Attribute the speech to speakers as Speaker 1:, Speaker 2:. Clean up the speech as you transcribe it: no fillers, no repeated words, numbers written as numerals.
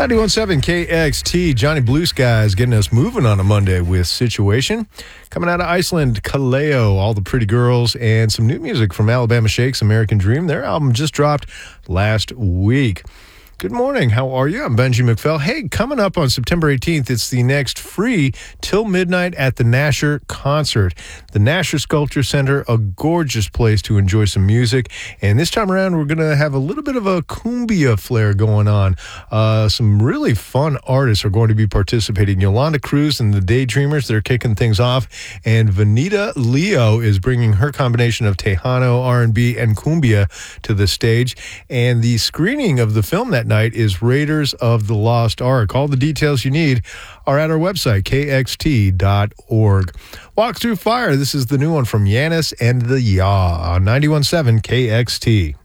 Speaker 1: 91.7 KXT, Johnny Blue Skies getting us moving on a Monday with Situation. Coming out of Iceland, Kaleo, All the Pretty Girls, and some new music from Alabama Shakes, American Dream. Their album just dropped last week. Good morning. How are you? I'm Benji McFell. Hey, coming up on September 18th, it's the next free Till Midnight at the Nasher concert. The Nasher Sculpture Center, a gorgeous place to enjoy some music. And this time around, we're going to have a little bit of a cumbia flair going on. Some really fun artists are going to be participating. Yolanda Cruz and the Daydreamers, they're kicking things off. And Vanita Leo is bringing her combination of Tejano, R&B, and cumbia to the stage. And the screening of the film that night is Raiders of the Lost Ark. All the details you need are at our website, kxt.org. Walk Through Fire. This is the new one from Yanis and the Yaw on 91.7 KXT.